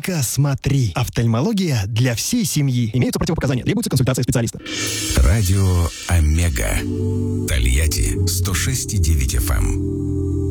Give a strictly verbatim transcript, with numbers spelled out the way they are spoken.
Только смотри. Офтальмология для всей семьи. Имеются противопоказания. Требуется консультация специалиста. Радио Омега. Тольятти сто шесть и девять эф эм.